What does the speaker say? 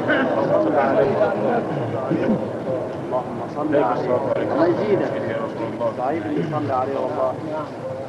صل عليه. اللهم صل عليه. الله يزيدك. ضعيف اللي يصلي عليه والله.